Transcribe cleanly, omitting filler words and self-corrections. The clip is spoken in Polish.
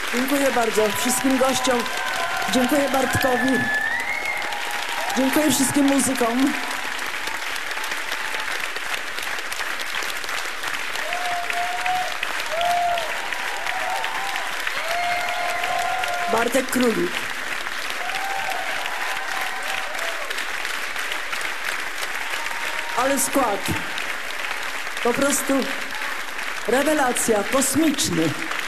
Dziękuję bardzo wszystkim gościom. Dziękuję Bartkowi. Dziękuję wszystkim muzykom. Bartek Królik. Ale skład. Po prostu rewelacja, kosmiczny.